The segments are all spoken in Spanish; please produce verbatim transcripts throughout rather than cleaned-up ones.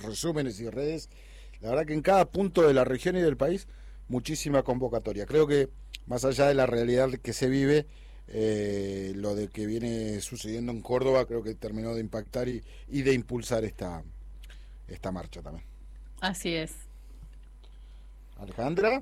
resúmenes y redes. La verdad que en cada punto de la región y del país, muchísima convocatoria. Creo que más allá de la realidad que se vive, eh, lo de que viene sucediendo en Córdoba creo que terminó de impactar y, y de impulsar esta, esta marcha también. Así es. Alejandra.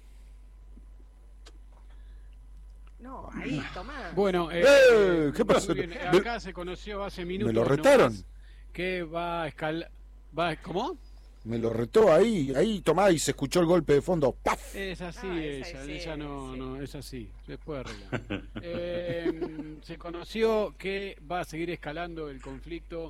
No, ahí, Tomás. Bueno, eh, ¡Eh! ¿Qué pasó? Bien, acá se conoció hace minutos. Me lo retaron. Nomás, que va a escalar. Va, ¿Cómo? Me lo retó ahí, ahí Tomás, y se escuchó el golpe de fondo. ¡Paf! Es así, Ah, ella, esa, ella sí, no, sí. no, es así, después arreglar. eh, se conoció que va a seguir escalando el conflicto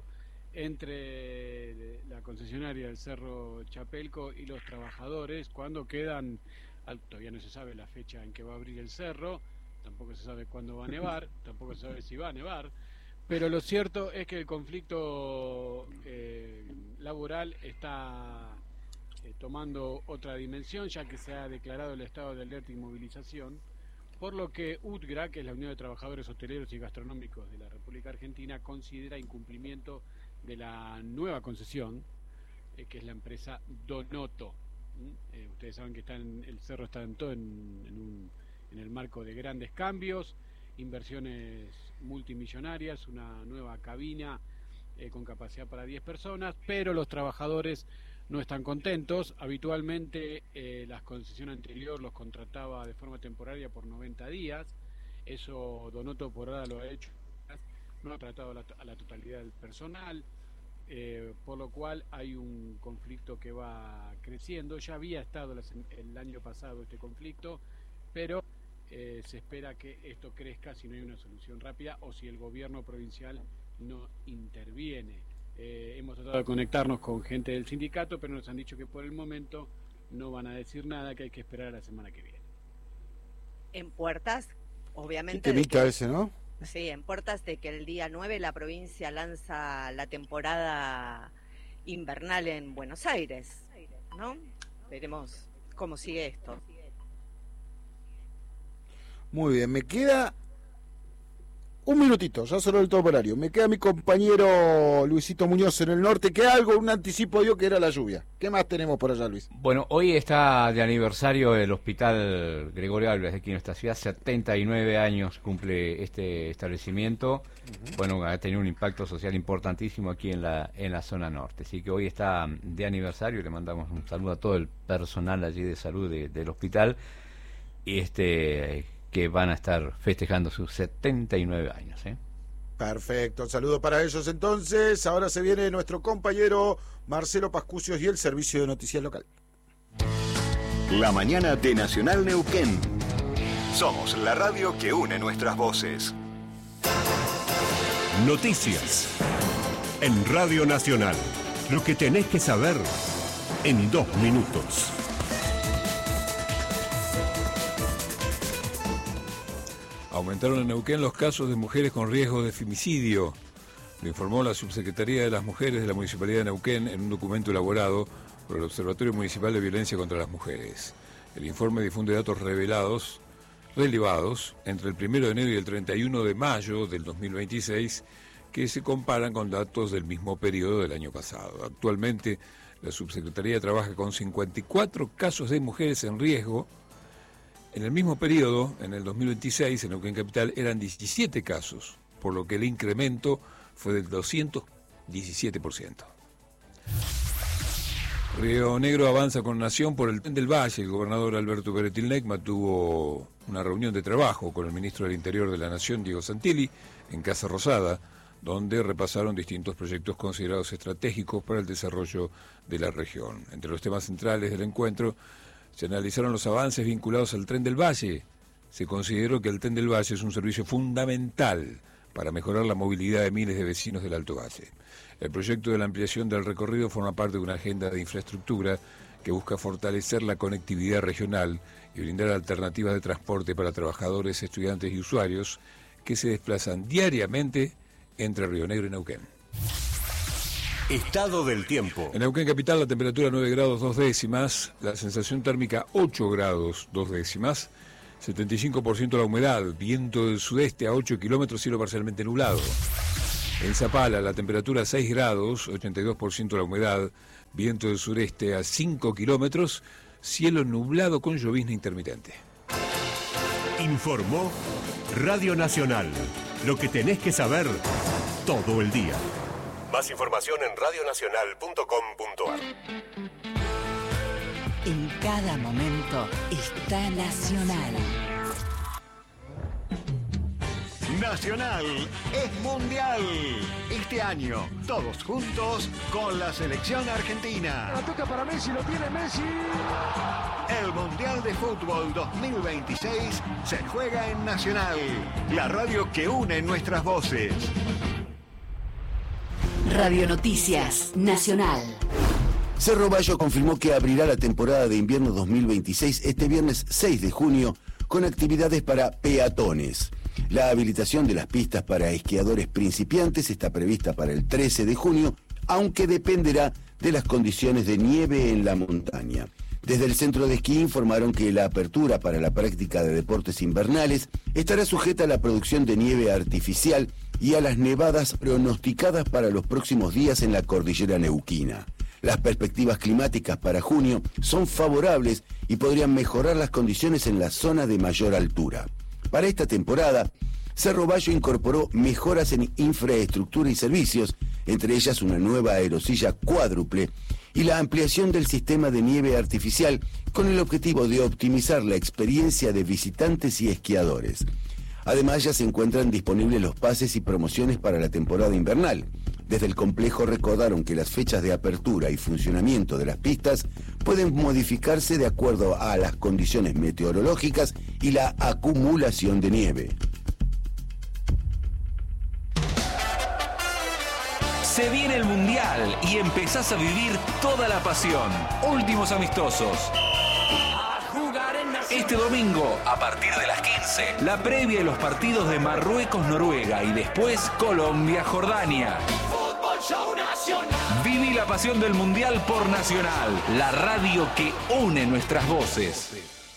entre la concesionaria del Cerro Chapelco y los trabajadores cuando quedan, todavía no se sabe la fecha en que va a abrir el cerro, tampoco se sabe cuándo va a nevar, tampoco se sabe si va a nevar, pero lo cierto es que el conflicto eh, laboral está eh, tomando otra dimensión, ya que se ha declarado el estado de alerta y movilización, por lo que U T G R A, que es la Unión de Trabajadores Hoteleros y Gastronómicos de la República Argentina, considera incumplimiento de la nueva concesión, eh, que es la empresa Donoto. ¿Mm? Eh, ustedes saben que está en, el cerro está en todo en, en, un, en el marco de grandes cambios, inversiones multimillonarias, una nueva cabina eh, con capacidad para diez personas, pero los trabajadores no están contentos. Habitualmente eh, la concesión anterior los contrataba de forma temporaria por noventa días, eso Donoto por ahora lo ha hecho, no ha tratado a la, a la totalidad del personal, eh, por lo cual hay un conflicto que va creciendo. Ya había estado la, el año pasado este conflicto, pero Eh, se espera que esto crezca si no hay una solución rápida o si el gobierno provincial no interviene. Eh, hemos tratado de conectarnos con gente del sindicato, pero nos han dicho que por el momento no van a decir nada, que hay que esperar a la semana que viene. En puertas, obviamente. Qué temita que, ese, ¿no? Sí, en puertas de que el día nueve la provincia lanza la temporada invernal en Buenos Aires, ¿no? Veremos cómo sigue esto. Muy bien, me queda un minutito, ya solo el todo horario. Me queda mi compañero Luisito Muñoz en el norte, que algo, un anticipo dio que era la lluvia. ¿Qué más tenemos por allá, Luis? Bueno, hoy está de aniversario el Hospital Gregorio Álvarez de aquí en nuestra ciudad. setenta y nueve años cumple este establecimiento. Uh-huh. Bueno, ha tenido un impacto social importantísimo aquí en la en la zona norte. Así que hoy está de aniversario. Le mandamos un saludo a todo el personal allí de salud de, del hospital. Y este... que van a estar festejando sus setenta y nueve años. ¿eh? Perfecto, saludo para ellos entonces. Ahora se viene nuestro compañero Marcelo Pascucios y el servicio de noticias local. La mañana de Nacional Neuquén. Somos la radio que une nuestras voces. Noticias en Radio Nacional. Lo que tenés que saber en dos minutos. Aumentaron en Neuquén los casos de mujeres con riesgo de femicidio. Lo informó la Subsecretaría de las Mujeres de la Municipalidad de Neuquén en un documento elaborado por el Observatorio Municipal de Violencia contra las Mujeres. El informe difunde datos revelados, relevados entre el primero de enero y el treinta y uno de mayo del dos mil veintiséis, que se comparan con datos del mismo periodo del año pasado. Actualmente, la Subsecretaría trabaja con cincuenta y cuatro casos de mujeres en riesgo. En el mismo periodo, en el dos mil veintiséis, en Neuquén Capital, eran diecisiete casos, por lo que el incremento fue del doscientos diecisiete por ciento. Río Negro avanza con Nación por el Tren del Valle. El gobernador Alberto Peretilnec mantuvo una reunión de trabajo con el ministro del Interior de la Nación, Diego Santilli, en Casa Rosada, donde repasaron distintos proyectos considerados estratégicos para el desarrollo de la región. Entre los temas centrales del encuentro se analizaron los avances vinculados al Tren del Valle. Se consideró que el Tren del Valle es un servicio fundamental para mejorar la movilidad de miles de vecinos del Alto Valle. El proyecto de la ampliación del recorrido forma parte de una agenda de infraestructura que busca fortalecer la conectividad regional y brindar alternativas de transporte para trabajadores, estudiantes y usuarios que se desplazan diariamente entre Río Negro y Neuquén. Estado del tiempo. En Neuquén Capital la temperatura nueve grados dos décimas, la sensación térmica ocho grados dos décimas, setenta y cinco por ciento la humedad, viento del sudeste a ocho kilómetros, cielo parcialmente nublado. En Zapala la temperatura seis grados, ochenta y dos por ciento la humedad, viento del sureste a cinco kilómetros, cielo nublado con llovizna intermitente. Informó Radio Nacional. Lo que tenés que saber todo el día. Más información en radio nacional punto com punto a r. En cada momento está Nacional. Nacional es mundial. Este año, todos juntos con la selección argentina. La toca para Messi, lo tiene Messi. El Mundial de Fútbol dos mil veintiséis se juega en Nacional, la radio que une nuestras voces. Radio Noticias Nacional. Cerro Bayo confirmó que abrirá la temporada de invierno dos mil veintiséis este viernes seis de junio con actividades para peatones. La habilitación de las pistas para esquiadores principiantes está prevista para el trece de junio, aunque dependerá de las condiciones de nieve en la montaña. Desde el centro de esquí informaron que la apertura para la práctica de deportes invernales estará sujeta a la producción de nieve artificial y a las nevadas pronosticadas para los próximos días en la cordillera neuquina. Las perspectivas climáticas para junio son favorables y podrían mejorar las condiciones en la zona de mayor altura. Para esta temporada, Cerro Bayo incorporó mejoras en infraestructura y servicios, entre ellas una nueva aerosilla cuádruple y la ampliación del sistema de nieve artificial con el objetivo de optimizar la experiencia de visitantes y esquiadores. Además, ya se encuentran disponibles los pases y promociones para la temporada invernal. Desde el complejo recordaron que las fechas de apertura y funcionamiento de las pistas pueden modificarse de acuerdo a las condiciones meteorológicas y la acumulación de nieve. Se viene el Mundial y empezás a vivir toda la pasión. Últimos amistosos. Este domingo, a partir de las quince, la previa de los partidos de Marruecos-Noruega y después Colombia-Jordania. Viví la pasión del Mundial por Nacional, la radio que une nuestras voces.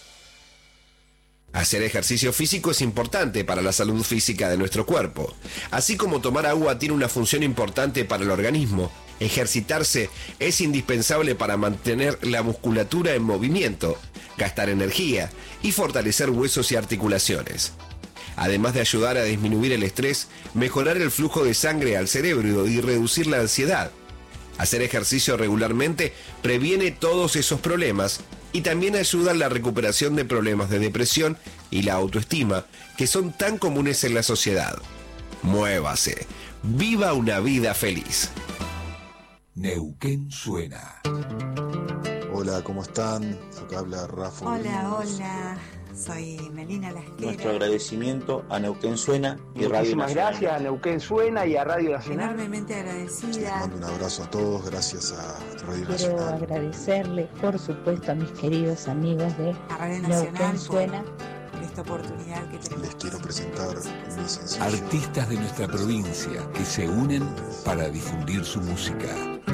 Hacer ejercicio físico es importante para la salud física de nuestro cuerpo. Así como tomar agua tiene una función importante para el organismo, ejercitarse es indispensable para mantener la musculatura en movimiento, gastar energía y fortalecer huesos y articulaciones. Además de ayudar a disminuir el estrés, mejorar el flujo de sangre al cerebro y reducir la ansiedad. Hacer ejercicio regularmente previene todos esos problemas y también ayuda a la recuperación de problemas de depresión y la autoestima que son tan comunes en la sociedad. Muévase, viva una vida feliz. Neuquén suena. Hola, ¿cómo están? Acá habla Rafa. Hola, hola. Soy Melina Lasquera. Nuestro agradecimiento a Neuquén Suena y Radio Nacional. Muchísimas gracias a Neuquén Suena y a Radio Nacional. Enormemente agradecida. Les mando un abrazo a todos, gracias a Radio Quiero Nacional. Quiero agradecerle, por supuesto, a mis queridos amigos de a Radio Nacional Neuquén Suena. Por esta oportunidad que tenemos. Les quiero presentar mi sencillo. Artistas de nuestra provincia que se unen para difundir su música.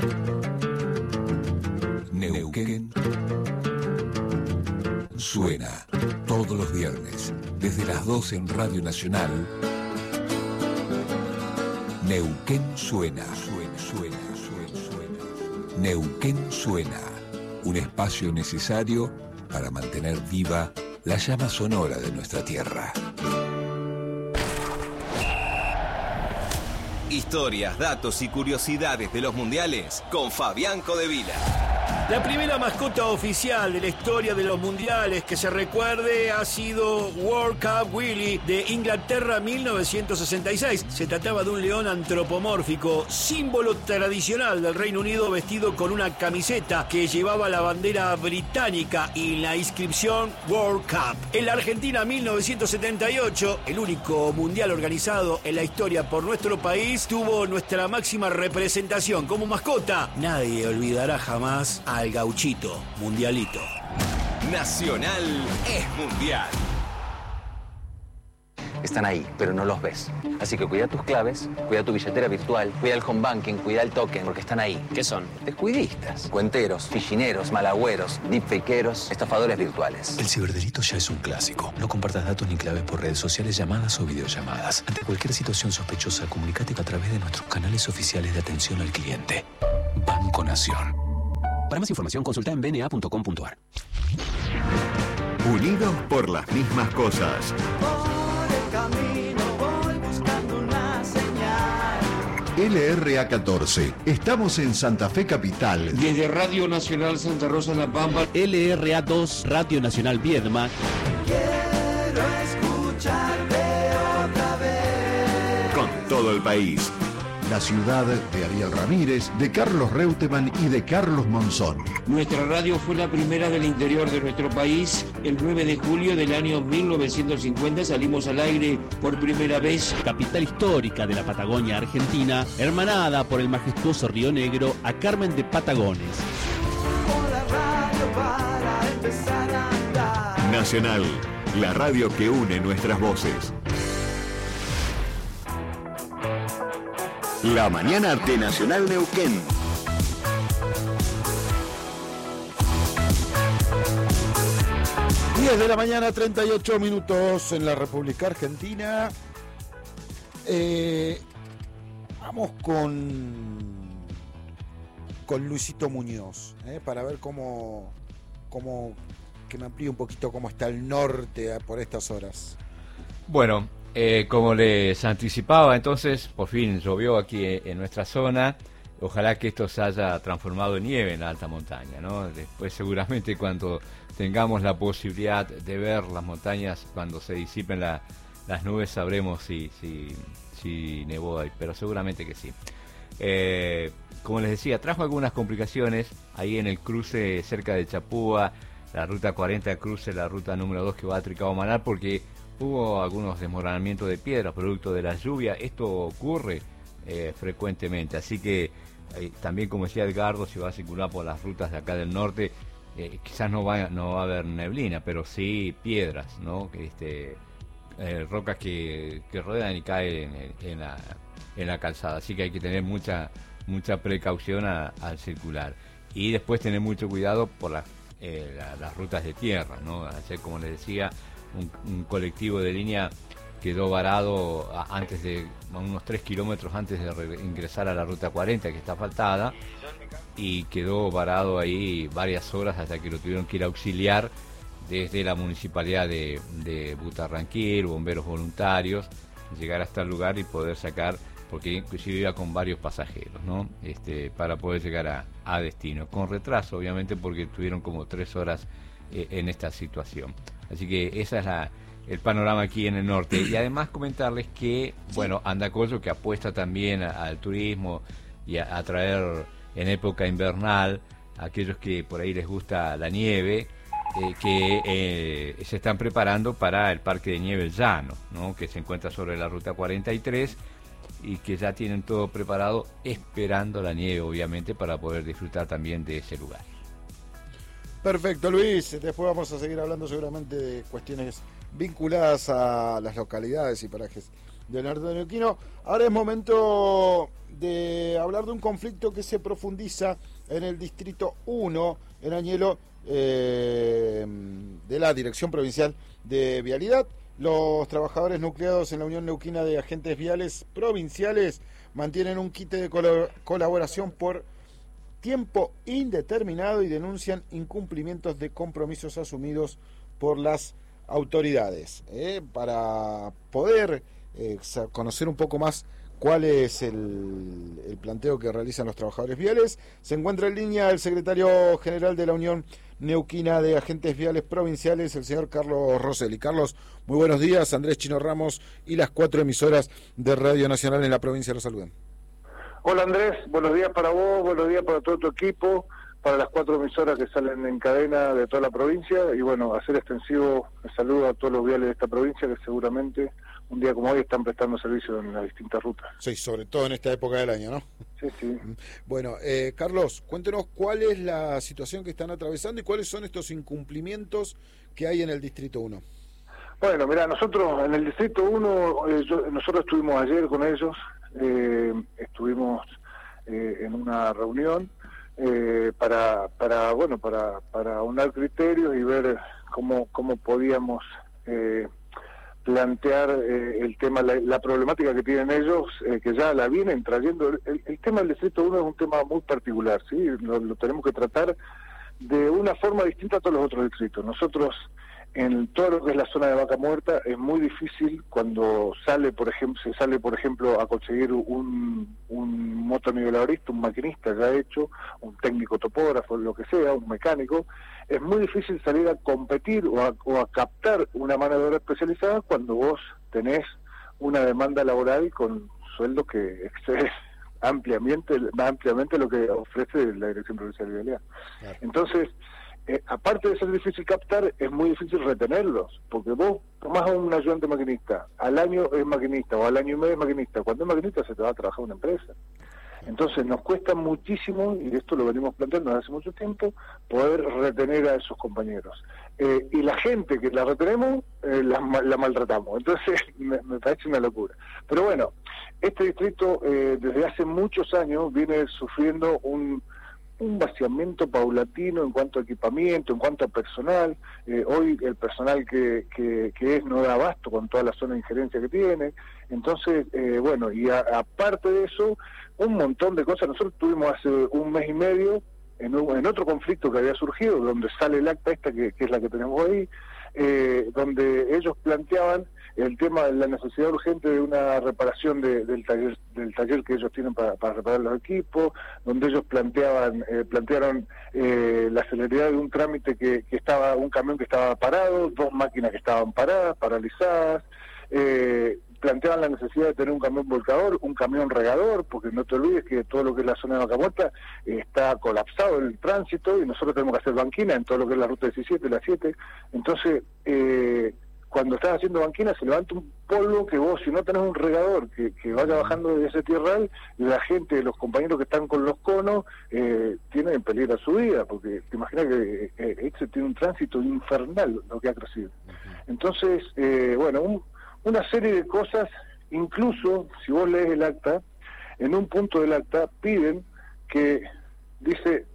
Neuquén Suena, todos los viernes, desde las doce en Radio Nacional. Neuquén Suena, suena, suena, suena, suena. Neuquén Suena, un espacio necesario para mantener viva la llama sonora de nuestra tierra. Historias, datos y curiosidades de los mundiales con Fabián Codevila. La primera mascota oficial de la historia de los mundiales que se recuerde ha sido World Cup Willy de Inglaterra mil novecientos sesenta y seis. Se trataba de un león antropomórfico, símbolo tradicional del Reino Unido, vestido con una camiseta que llevaba la bandera británica y la inscripción World Cup. En la Argentina mil novecientos setenta y ocho, el único mundial organizado en la historia por nuestro país, tuvo nuestra máxima representación como mascota. Nadie olvidará jamás a al gauchito, mundialito. Nacional es mundial. Están ahí, pero no los ves. Así que cuida tus claves, cuida tu billetera virtual, cuida el home banking, cuida el token, porque están ahí. ¿Qué son? Descuidistas, cuenteros, fichineros, malagüeros, deepfakeros, estafadores virtuales. El ciberdelito ya es un clásico. No compartas datos ni claves por redes sociales, llamadas o videollamadas. Ante cualquier situación sospechosa, comunícate a través de nuestros canales oficiales de atención al cliente. Banco Nación. Para más información, consulta en b n a punto com punto a r. Unidos por las mismas cosas. Por el camino voy buscando una señal. L R A catorce. Estamos en Santa Fe Capital. Desde Radio Nacional Santa Rosa La Pampa. L R A dos, Radio Nacional Viedma. Quiero escucharte otra vez. Con todo el país. La ciudad de Ariel Ramírez, de Carlos Reutemann y de Carlos Monzón. Nuestra radio fue la primera del interior de nuestro país. El nueve de julio del año mil novecientos cincuenta salimos al aire por primera vez. Capital histórica de la Patagonia Argentina, hermanada por el majestuoso Río Negro a Carmen de Patagones. La radio para empezar a andar. Nacional, la radio que une nuestras voces. La mañana de Nacional Neuquén. diez de la mañana, treinta y ocho minutos en la República Argentina. Eh, vamos con con Luisito Muñoz, eh, para ver cómo, cómo, que me amplíe un poquito cómo está el norte eh, por estas horas. Bueno, eh, como les anticipaba, entonces, por fin llovió aquí en nuestra zona. Ojalá que esto se haya transformado en nieve en la alta montaña, ¿no? Después seguramente cuando tengamos la posibilidad de ver las montañas, cuando se disipen la, las nubes, sabremos si, si, si nevó ahí, pero seguramente que sí. Eh, como les decía, trajo algunas complicaciones ahí en el cruce cerca de Chapúa, la ruta cuarenta cruce la ruta número dos que va a Tricao Manal, porque hubo algunos desmoronamientos de piedras producto de la lluvia. Esto ocurre eh, frecuentemente, así que eh, también, como decía Edgardo, si va a circular por las rutas de acá del norte, eh, quizás no va, no va a haber neblina, pero sí piedras, ¿no? Este, eh, rocas que, que rodean y caen en, en, la, en la calzada, así que hay que tener mucha mucha precaución a, al circular, y después tener mucho cuidado por las, eh, la, las rutas de tierra, ¿no? Ayer, como les decía, un, un colectivo de línea quedó varado a, antes de a unos tres kilómetros antes de re, ingresar a la ruta cuarenta, que está asfaltada, y quedó varado ahí varias horas hasta que lo tuvieron que ir a auxiliar desde la municipalidad de, de Butarranquil, bomberos voluntarios, llegar hasta el lugar y poder sacar, porque inclusive iba con varios pasajeros, ¿no? Este, para poder llegar a, a destino, con retraso obviamente, porque estuvieron como tres horas eh, en esta situación. Así que esa es la, el panorama aquí en el norte. Y además comentarles que, bueno, Andacollo, que apuesta también a, al turismo y a, a traer en época invernal a aquellos que por ahí les gusta la nieve, eh, que eh, se están preparando para el Parque de Nieve El Llano, ¿no? Que se encuentra sobre la ruta cuarenta y tres, y que ya tienen todo preparado, esperando la nieve, obviamente, para poder disfrutar también de ese lugar. Perfecto, Luis. Después vamos a seguir hablando seguramente de cuestiones vinculadas a las localidades y parajes del norte neuquino. Ahora es momento de hablar de un conflicto que se profundiza en el Distrito uno, en Añelo, eh, de la Dirección Provincial de Vialidad. Los trabajadores nucleados en la Unión Neuquina de Agentes Viales Provinciales mantienen un quite de col- colaboración por tiempo indeterminado y denuncian incumplimientos de compromisos asumidos por las autoridades. Eh, para poder eh, conocer un poco más cuál es el, el planteo que realizan los trabajadores viales, se encuentra en línea el secretario general de la Unión Neuquina de Agentes Viales Provinciales, el señor Carlos Rosselli. Carlos, muy buenos días. Andrés Chino Ramos y las cuatro emisoras de Radio Nacional en la provincia lo saludan. Hola Andrés, buenos días para vos, buenos días para todo tu equipo, para las cuatro emisoras que salen en cadena de toda la provincia, y bueno, hacer extensivo el saludo a todos los viales de esta provincia que seguramente un día como hoy están prestando servicio en las distintas rutas. Sí, sobre todo en esta época del año, ¿no? Sí, sí. Bueno, eh, Carlos, cuéntenos cuál es la situación que están atravesando y cuáles son estos incumplimientos que hay en el Distrito uno. Bueno, mira, nosotros en el Distrito uno, eh, yo, nosotros estuvimos ayer con ellos, eh, estuvimos eh, en una reunión eh, para, para, bueno, para, para aunar criterios y ver cómo, cómo podíamos... Eh, plantear eh, el tema, la, la problemática que tienen ellos, eh, que ya la vienen trayendo. El, el tema del Distrito uno es un tema muy particular, ¿sí? Lo, lo tenemos que tratar de una forma distinta a todos los otros distritos. Nosotros, en todo lo que es la zona de Vaca Muerta, es muy difícil cuando sale, por ejemplo, se sale, por ejemplo, a conseguir un, un motonivelaborista, un maquinista ya hecho, un técnico topógrafo, lo que sea, un mecánico. Es muy difícil salir a competir o a, o a captar una mano de obra especializada cuando vos tenés una demanda laboral con sueldo que excede ampliamente, ampliamente lo que ofrece la Dirección Provincial de Vialidad. Claro. Entonces, Eh, aparte de ser difícil captar, es muy difícil retenerlos, porque vos tomás a un ayudante maquinista, al año es maquinista, o al año y medio es maquinista, cuando es maquinista se te va a trabajar una empresa. Entonces nos cuesta muchísimo, y esto lo venimos planteando desde hace mucho tiempo, poder retener a esos compañeros. Eh, y la gente que la retenemos, eh, la, la maltratamos. Entonces me, me parece una locura. Pero bueno, este distrito eh, desde hace muchos años viene sufriendo un... un vaciamiento paulatino en cuanto a equipamiento, en cuanto a personal. Eh, hoy el personal que, que, que es no da abasto con toda la zona de injerencia que tiene. Entonces, eh, bueno, y a, aparte de eso, un montón de cosas. Nosotros tuvimos hace un mes y medio, en, un, en otro conflicto que había surgido, donde sale el acta esta, que, que es la que tenemos ahí, eh, donde ellos planteaban el tema de la necesidad urgente de una reparación de, del taller del taller que ellos tienen para, para reparar los equipos, donde ellos planteaban eh, plantearon eh, la celeridad de un trámite que, que estaba, un camión que estaba parado, dos máquinas que estaban paradas, paralizadas, eh, planteaban la necesidad de tener un camión volcador, un camión regador, porque no te olvides que todo lo que es la zona de Vaca Muerta eh, está colapsado el tránsito y nosotros tenemos que hacer banquina en todo lo que es la ruta diecisiete, la siete, entonces eh, cuando estás haciendo banquina se levanta un polvo que vos, si no tenés un regador que, que vaya bajando de ese tierral, la gente, los compañeros que están con los conos, eh, tienen en peligro su vida, porque te imaginas que eh, este tiene un tránsito infernal lo que ha crecido. Entonces, eh, bueno, un, una serie de cosas, incluso si vos lees el acta, en un punto del acta piden que, dice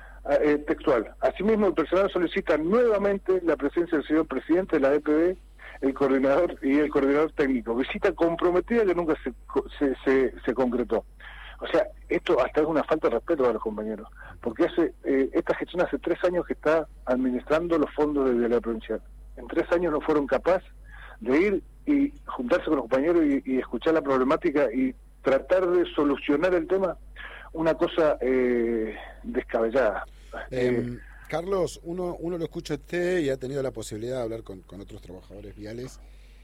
eh, textual, asimismo el personal solicita nuevamente la presencia del señor presidente de la D P B, el coordinador y el coordinador técnico, visita comprometida que nunca se, se, se, se concretó. O sea, esto hasta es una falta de respeto a los compañeros, porque hace eh, esta gestión hace tres años que está administrando los fondos de Vialidad Provincial. En tres años no fueron capaces de ir y juntarse con los compañeros y, y escuchar la problemática y tratar de solucionar el tema, una cosa eh, descabellada. Eh, eh, Carlos, uno, uno lo escucha a usted y ha tenido la posibilidad de hablar con, con otros trabajadores viales.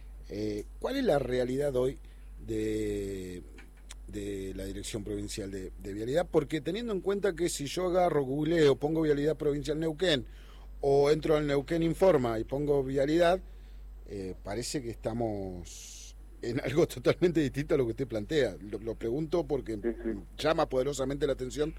Eh, ¿Cuál es la realidad hoy de, de la Dirección Provincial de, de Vialidad? Porque teniendo en cuenta que si yo agarro, googleo, pongo Vialidad Provincial Neuquén, o entro al Neuquén Informa y pongo Vialidad, eh, parece que estamos en algo totalmente distinto a lo que usted plantea. Lo, lo pregunto porque sí, sí. llama poderosamente la atención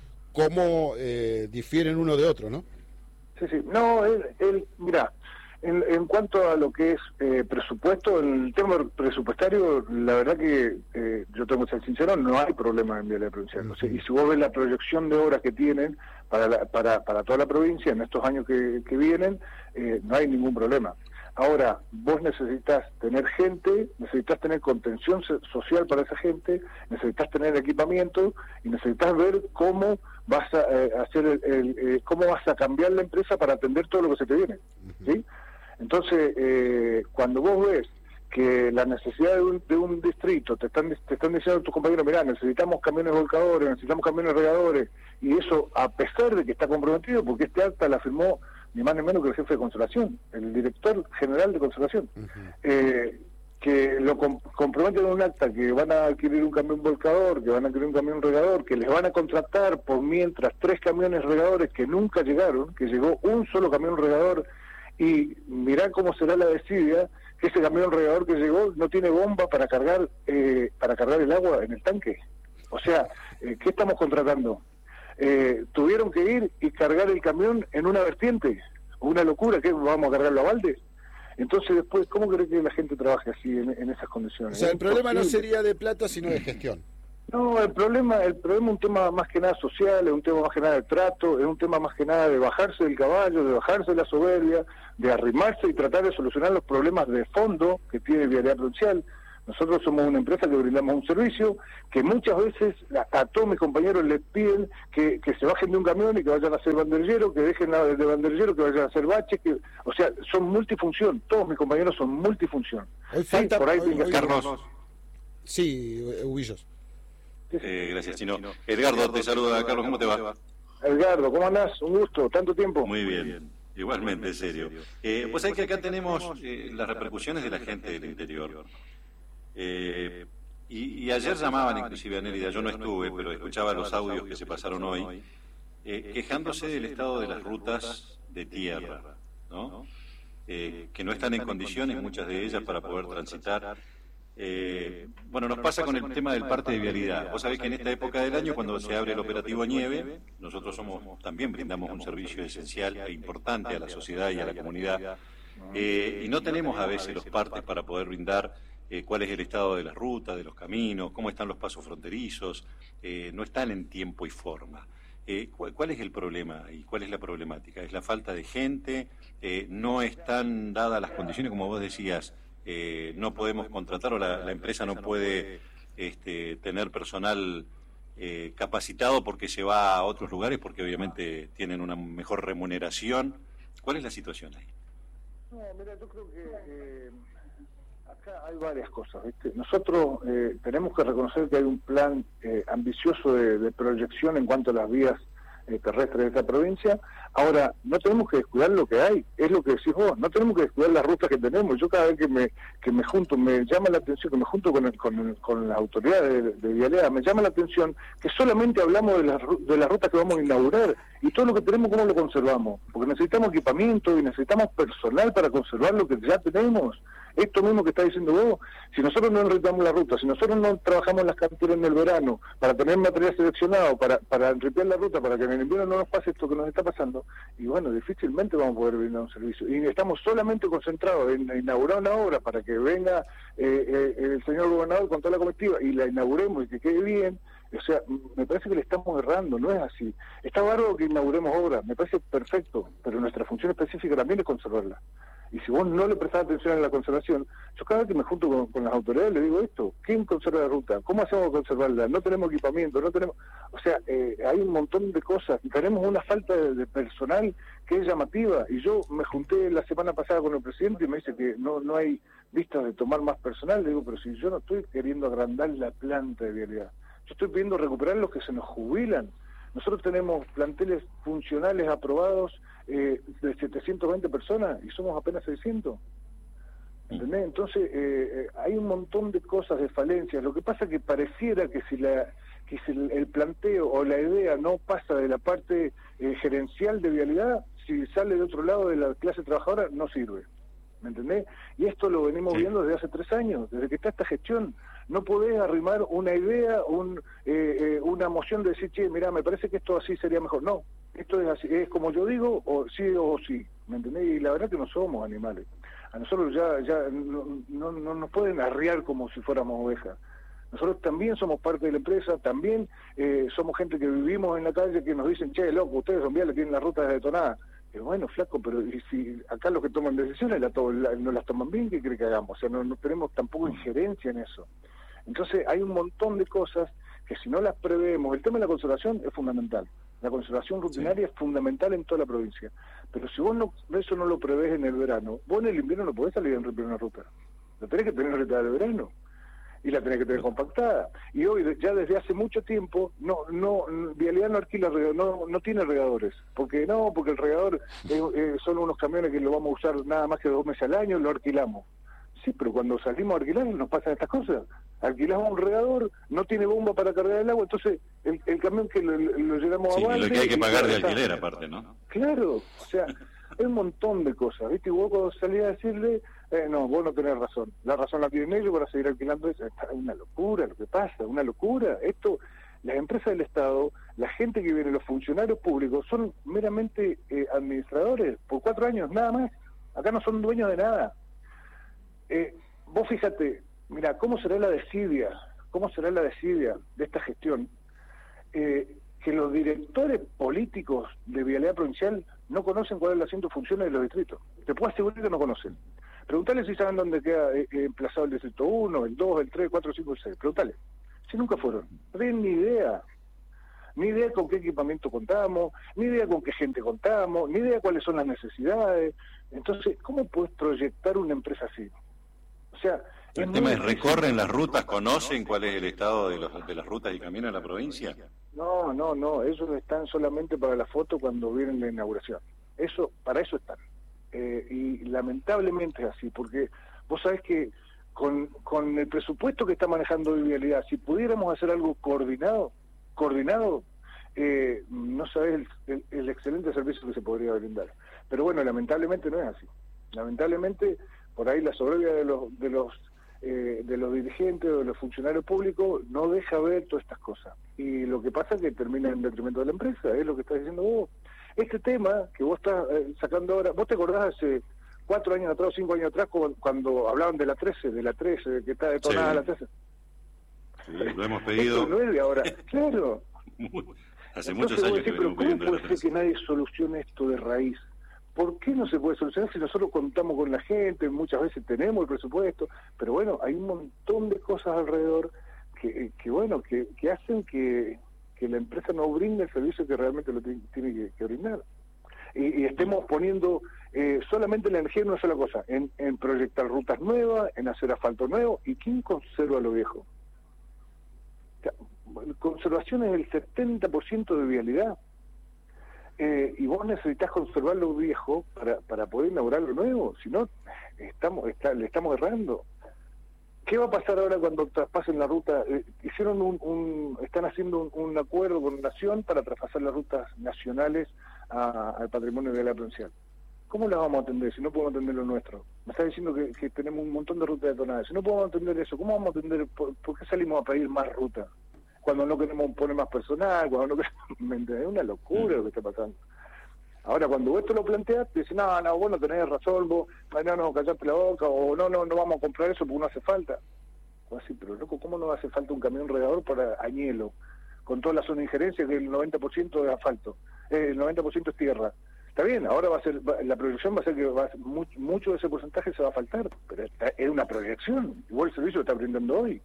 cómo eh, difieren uno de otro, ¿no? Sí, sí. No, él, él mira, en, en cuanto a lo que es eh, presupuesto, en el tema presupuestario, la verdad que eh, yo tengo que ser sincero, no hay problema en Vialidad Provincial. O sea, y si vos ves la proyección de obras que tienen para la, para, para toda la provincia en estos años que, que vienen, eh, no hay ningún problema. Ahora, vos necesitas tener gente, necesitas tener contención social para esa gente, necesitas tener equipamiento y necesitas ver cómo vas a eh, hacer el, el, eh, cómo vas a cambiar la empresa para atender todo lo que se te viene, ¿sí? Entonces, eh, cuando vos ves que la necesidad de un, de un distrito, te están te están diciendo tus compañeros, mirá, necesitamos camiones volcadores, necesitamos camiones regadores, y eso a pesar de que está comprometido, porque este acta la firmó ni más ni menos que el jefe de conservación, el director general de conservación, uh-huh. eh, que lo com comprometen en un acta que van a adquirir un camión volcador, que van a adquirir un camión regador, que les van a contratar por mientras tres camiones regadores que nunca llegaron, que llegó un solo camión regador, y mirá cómo será la desidia, que ese camión regador que llegó no tiene bomba para cargar eh, para cargar el agua en el tanque. O sea, eh, ¿qué estamos contratando? Eh, tuvieron que ir y cargar el camión en una vertiente, una locura, que vamos a cargarlo a balde. Entonces después, ¿cómo cree que la gente trabaje así en, en esas condiciones? O sea, el problema no sería de plata, sino de gestión. No, el problema, el problema es un tema más que nada social, es un tema más que nada de trato, es un tema más que nada de bajarse del caballo, de bajarse de la soberbia, de arrimarse y tratar de solucionar los problemas de fondo que tiene Vialidad Provincial. Nosotros somos una empresa que brindamos un servicio que muchas veces a, a todos mis compañeros les piden que, que se bajen de un camión y que vayan a hacer banderillero, que dejen la, de banderillero, que vayan a hacer baches, que, o sea, son multifunción, todos mis compañeros son multifunción. Hoy Sí, falta, por ahí hoy- tenga- hoy- Carlos. Sí, Hubillos. Eh, gracias, Chino. Edgardo te saluda. Carlos, ¿cómo te va? Edgardo, ¿cómo andás? Un gusto, tanto tiempo. Muy bien. Igualmente, en serio. Eh, pues hay que acá tenemos eh, las repercusiones de la gente del interior. Eh, y, y ayer llamaban inclusive a Nérida, yo no estuve, pero escuchaba los audios que se pasaron hoy, eh, quejándose del estado de las rutas de tierra, ¿no? Eh, que no están en condiciones, muchas de ellas, para poder transitar. Eh, bueno, nos pasa con el tema del parte de vialidad. Vos sabés que en esta época del año, cuando se abre el operativo Nieve, nosotros somos también brindamos un servicio esencial e importante a la sociedad y a la comunidad. Eh, y no tenemos a veces los partes para poder brindar eh, cuál es el estado de las rutas, de los caminos, cómo están los pasos fronterizos, eh, no están en tiempo y forma. Eh, ¿cuál, ¿Cuál es el problema y cuál es la problemática? ¿Es la falta de gente? Eh, ¿No están dadas las condiciones, como vos decías? Eh, no podemos contratar o la, la empresa no puede este, tener personal eh, capacitado porque se va a otros lugares, porque obviamente tienen una mejor remuneración. ¿Cuál es la situación ahí? No, mira, yo creo que eh, acá hay varias cosas, ¿viste? Nosotros eh, tenemos que reconocer que hay un plan eh, ambicioso de, de proyección en cuanto a las vías eh, terrestres de esta provincia. Ahora, no tenemos que descuidar lo que hay, es lo que decís vos, no tenemos que descuidar las rutas que tenemos. Yo cada vez que me que me junto, me llama la atención, que me junto con el, con, el, con las autoridades de, de vialidad, me llama la atención que solamente hablamos de las, de las rutas que vamos a inaugurar, y todo lo que tenemos, ¿cómo lo conservamos? Porque necesitamos equipamiento y necesitamos personal para conservar lo que ya tenemos. Esto mismo que está diciendo vos, si nosotros no enriquecemos la ruta, si nosotros no trabajamos las canteras en el verano para tener material seleccionado, para, para enriquecer la ruta, para que en el invierno no nos pase esto que nos está pasando, y bueno, difícilmente vamos a poder brindar un servicio. Y estamos solamente concentrados en inaugurar una obra para que venga eh, eh, el señor gobernador con toda la colectiva y la inauguremos y que quede bien. O sea, me parece que le estamos errando, no es así. Está bárbaro que inauguremos obras, me parece perfecto, pero nuestra función específica también es conservarla. Y si vos no le prestás atención a la conservación, yo cada vez que me junto con, con las autoridades le digo esto: ¿quién conserva la ruta? ¿Cómo hacemos para conservarla? No tenemos equipamiento, no tenemos... O sea, eh, hay un montón de cosas. Tenemos una falta de, de personal que es llamativa. Y yo me junté la semana pasada con el presidente y me dice que no, no hay vistas de tomar más personal. Le digo, pero si yo no estoy queriendo agrandar la planta de vialidad, yo estoy pidiendo recuperar los que se nos jubilan. Nosotros tenemos planteles funcionales aprobados eh, de setecientas veinte personas y somos apenas seiscientos. ¿Entendés? Entonces, eh, eh, hay un montón de cosas, de falencias. Lo que pasa es que pareciera que si, la, que si el, el planteo o la idea no pasa de la parte eh, gerencial de vialidad, si sale de otro lado de la clase trabajadora, no sirve. ¿Me entendés? Y esto lo venimos viendo desde hace tres años, desde que está esta gestión. No podés arrimar una idea, un, eh, eh, una moción de decir, che, mirá, me parece que esto así sería mejor. No, esto es así, es como yo digo, o sí o sí, ¿me entendés? Y la verdad que no somos animales. A nosotros ya, ya no, no, no nos pueden arriar como si fuéramos ovejas. Nosotros también somos parte de la empresa, también eh, somos gente que vivimos en la calle, que nos dicen, che, loco, ustedes son viales, tienen las rutas detonadas. Pero bueno, flaco, pero y si acá los que toman decisiones la to la, no las toman bien, ¿qué cree que hagamos? O sea, no, no tenemos tampoco injerencia en eso. Entonces hay un montón de cosas que si no las prevemos, el tema de la conservación es fundamental. La conservación rutinaria sí. es fundamental en toda la provincia. Pero si vos no, eso no lo prevés en el verano, vos en el invierno no podés salir en una ruta. Lo tenés que tener en ruta de verano. Y la tenés que tener compactada. Y hoy, ya desde hace mucho tiempo, no, no, Vialidad no alquila, no, no tiene regadores. Porque no, porque el regador eh, eh, son unos camiones que lo vamos a usar nada más que dos meses al año, lo alquilamos. Sí, pero cuando salimos a alquilar nos pasan estas cosas. Alquilamos un regador, no tiene bomba para cargar el agua, entonces el, el camión que lo, lo llevamos sí, a balde... lo que hay que pagar de está... alquiler aparte, ¿no? Claro, o sea, hay un montón de cosas, ¿viste? Y vos cuando salís a decirle, eh, no, vos no tenés razón, la razón la tienen ellos para seguir alquilando eso. Es una locura lo que pasa, una locura. Esto, las empresas del Estado, la gente que viene, los funcionarios públicos, son meramente eh, administradores, por cuatro años, nada más. Acá no son dueños de nada. Eh, vos fíjate, mira, ¿cómo será la desidia? cómo será la desidia de esta gestión, eh, que los directores políticos de Vialidad Provincial no conocen cuál es la asiento funciones de los distritos. Te puedo asegurar que no conocen. Preguntale si saben dónde queda eh, emplazado el distrito uno, el dos, el tres, el cuatro, el cinco, el seis. Preguntale. Si nunca fueron. No tienen ni idea. Ni idea con qué equipamiento contamos, ni idea con qué gente contamos, ni idea cuáles son las necesidades. Entonces, ¿cómo puedes proyectar una empresa así? O sea, el tema es, ¿recorren las rutas, conocen cuál es el estado de, los, de las rutas y caminos en la provincia? No, no, no, ellos están solamente para la foto cuando vienen la inauguración. Eso, para eso están. Eh, y lamentablemente es así, porque vos sabés que con, con el presupuesto que está manejando Vialidad, si pudiéramos hacer algo coordinado, coordinado, eh, no sabés el, el, el excelente servicio que se podría brindar. Pero bueno, lamentablemente no es así. Lamentablemente, por ahí la soberbia de los de los eh, de los dirigentes o de los funcionarios públicos no deja ver todas estas cosas. Y lo que pasa es que termina en detrimento de la empresa, es lo que estás diciendo vos. Este tema que vos estás eh, sacando ahora, ¿vos te acordás hace cuatro años atrás o cinco años atrás cuando, cuando hablaban de la trece, de la trece, que está detonada sí. la trece? Sí, lo hemos pedido. Esto no es de ahora, claro. Hace Entonces, muchos años decir, que pero venimos ¿cómo puede pidiendo ser que nadie solucione esto de raíz? ¿Por qué no se puede solucionar si nosotros contamos con la gente, muchas veces tenemos el presupuesto? Pero bueno, hay un montón de cosas alrededor que, que bueno, que, que hacen que, que la empresa no brinde el servicio que realmente lo tiene, tiene que, que brindar. Y, y estemos poniendo eh, solamente la energía en una sola cosa, en, en proyectar rutas nuevas, en hacer asfalto nuevo. ¿Y quién conserva lo viejo? O sea, conservación es el setenta por ciento de vialidad. Eh, y vos necesitas conservar lo viejo para, para poder inaugurar lo nuevo, si no, estamos, está, le estamos errando. ¿Qué va a pasar ahora cuando traspasen la ruta? Eh, hicieron un, un, están haciendo un, un acuerdo con Nación para traspasar las rutas nacionales a, al patrimonio de la provincial. ¿Cómo las vamos a atender si no podemos atender lo nuestro? Me está diciendo que, que tenemos un montón de rutas detonadas. Si no podemos atender eso, ¿cómo vamos a atender? ¿Por, por qué salimos a pedir más rutas? Cuando no queremos poner más personal, cuando no queremos... Es una locura lo que está pasando. Ahora, cuando vos esto lo planteas, te dicen, no, no, vos no tenés razón, vos, no, no, callate la boca, o no, no, no vamos a comprar eso porque no hace falta. O así, pero loco, ¿cómo no hace falta un camión regador para Añelo? Con toda la zona de injerencia, que el noventa por ciento es asfalto, eh, el noventa por ciento es tierra. Está bien, ahora va a ser, va, la proyección va a ser que va a ser, mucho, mucho de ese porcentaje se va a faltar, pero está, es una proyección, igual el servicio lo está brindando hoy.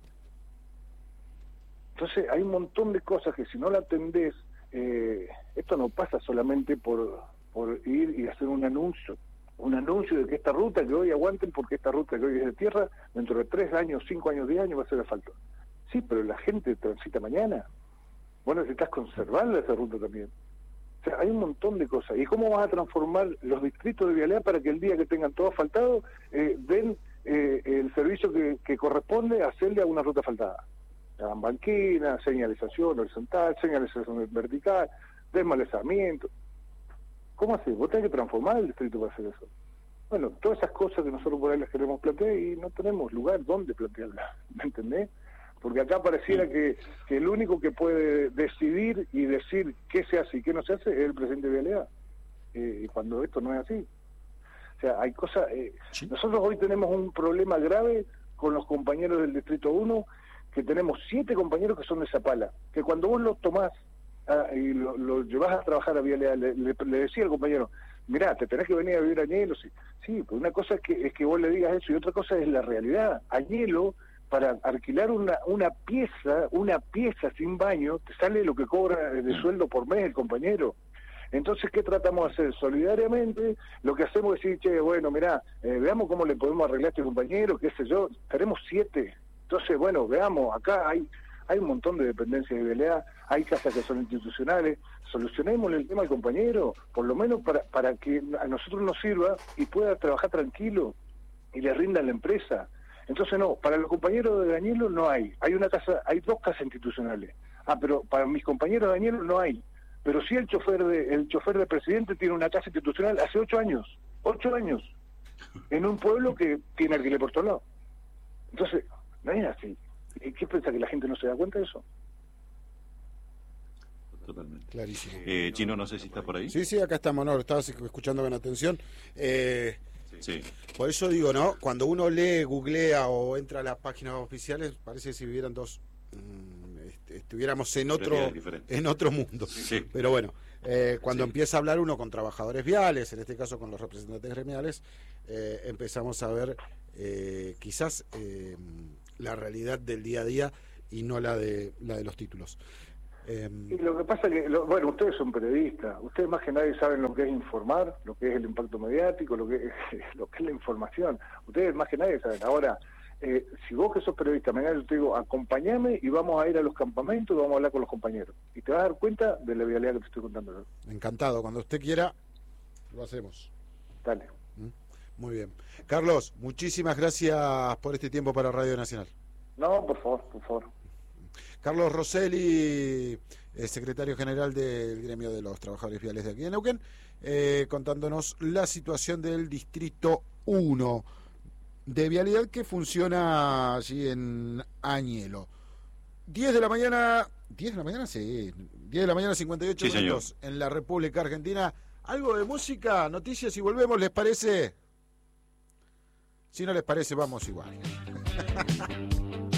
Entonces hay un montón de cosas que si no la atendés, eh, esto no pasa solamente por, por ir y hacer un anuncio, un anuncio de que esta ruta que hoy aguanten porque esta ruta que hoy es de tierra, dentro de tres años, cinco años, diez años va a ser asfalto. Sí, pero la gente transita mañana. Vos necesitas conservarla esa ruta también. O sea, hay un montón de cosas. ¿Y cómo vas a transformar los distritos de vialidad para que el día que tengan todo asfaltado eh, den eh, el servicio que, que corresponde a hacerle a una ruta asfaltada? Hagan banquinas, señalización horizontal, señalización vertical, desmalezamiento. ¿Cómo haces? Vos tenés que transformar el distrito para hacer eso. Bueno, todas esas cosas que nosotros por ahí las queremos plantear y no tenemos lugar donde plantearlas, ¿me entendés? Porque acá pareciera que, que el único que puede decidir y decir qué se hace y qué no se hace es el presidente de Vialidad. Eh, y cuando esto no es así. O sea, hay cosas... Eh, sí. Nosotros hoy tenemos un problema grave con los compañeros del Distrito uno, que tenemos siete compañeros que son de Zapala, que cuando vos los tomás ah, y lo, lo llevás a trabajar a Vialidad, le, le, le decía al compañero, mirá, te tenés que venir a vivir a Añelo. Sí, sí, pues una cosa es que, es que vos le digas eso y otra cosa es la realidad. Añelo, para alquilar una, una pieza, una pieza sin baño, te sale lo que cobra de sueldo por mes el compañero. Entonces, ¿qué tratamos de hacer? Solidariamente, lo que hacemos es decir, che, bueno, mirá, eh, veamos cómo le podemos arreglar a este compañero, qué sé yo, tenemos siete. Entonces, bueno, veamos, acá hay hay un montón de dependencias de vialidad, hay casas que son institucionales, solucionemos el tema al compañero, por lo menos para, para que a nosotros nos sirva y pueda trabajar tranquilo y le rinda a la empresa. Entonces, no, para los compañeros de Añelo no hay, hay una casa, hay dos casas institucionales. Ah, pero para mis compañeros de Añelo no hay. Pero sí el chofer de, el chofer del presidente tiene una casa institucional hace ocho años, ocho años, en un pueblo que tiene alquiler por todos lados. Entonces, no es así. ¿Qué piensa, que la gente no se da cuenta de eso? Totalmente. Clarísimo. Eh, Chino, no sé si está por ahí. Sí, sí, acá estamos, no, estabas escuchando con atención. Eh, sí. Por eso digo, ¿no? Cuando uno lee, googlea o entra a las páginas oficiales, parece que si vivieran dos este, estuviéramos en otro diferente. en otro mundo. Sí. Pero bueno, eh, cuando Sí. empieza a hablar uno con trabajadores viales, en este caso con los representantes gremiales, eh, empezamos a ver eh, quizás eh, la realidad del día a día y no la de la de los títulos. Eh, Y lo que pasa que, lo, bueno, ustedes son periodistas, ustedes más que nadie saben lo que es informar, lo que es el impacto mediático, lo que es, lo que es la información. Ustedes más que nadie saben. Ahora, eh, si vos que sos periodista, mañana yo te digo, acompáñame y vamos a ir a los campamentos y vamos a hablar con los compañeros. Y te vas a dar cuenta de la vialidad que te estoy contando yo. encantado, cuando usted quiera, lo hacemos. Dale. Muy bien. Carlos, muchísimas gracias por este tiempo para Radio Nacional. No, por favor, por favor. Carlos Rosselli, eh, secretario general del gremio de los trabajadores viales de aquí en Neuquén, eh, contándonos la situación del distrito uno de vialidad que funciona allí en Añelo. diez de la mañana, diez de la mañana, sí, diez de la mañana, cincuenta y ocho Sí, minutos en la República Argentina. Algo de música, noticias y volvemos, ¿les parece? Si no les parece, vamos igual.